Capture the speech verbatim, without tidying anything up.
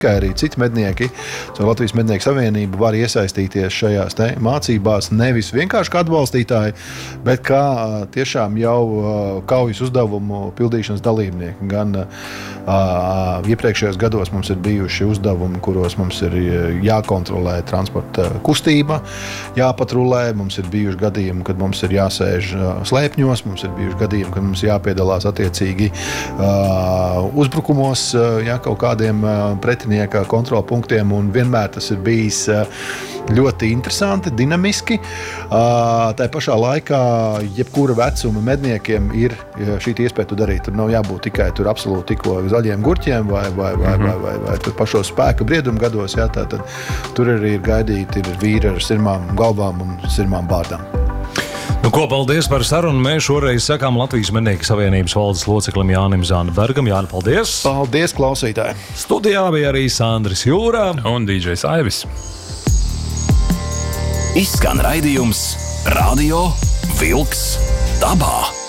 Kā arī citi mednieki, so Latvijas Mednieku savienība var iesaistīties šajās te mācībās nevis vienkārši kā atbalstītāji, bet kā tiešām jau kaujas uzdevumu pildīšanas dalībnieki. Gan uh, iepriekšējos gados mums ir bijuši uzdevumi, kuros mums ir jākontrolē transporta kustība, jāpatrulē, mums ir bijuši gadījumi, kad mums ir jāsēž slēpņos, mums ir bijuši gadījumi, kad mums jāpiedalās attiecīgi uh, uzbrukumos, jā, kaut kādiem pretinieki kontrola punktiem, un vienmēr tas ir bijis ļoti interesanti, dinamiski. Tā pašā laikā jebkura vecuma medniekiem ir šī iespēja to darīt. Tur nav jābūt tikai tur absolūti tikko zaļiem gurķiem vai, vai, vai, vai, vai, vai tur pašos spēka brieduma gados. Jā, tā, tad, tur arī ir gaidīti ir vīri ar sirmām galvām un sirmām bārdām. Nu, ko, paldies par sarunu. Mēs šoreiz sakām Latvijas Mednieku savienības valdes loceklim Jānim Zānebergam. Jāni, paldies! Paldies, klausītāji! Studijā bija arī Sandris Jūrā un dīdžejs Aivis. Izskan raidījums Radio Vilks dabā.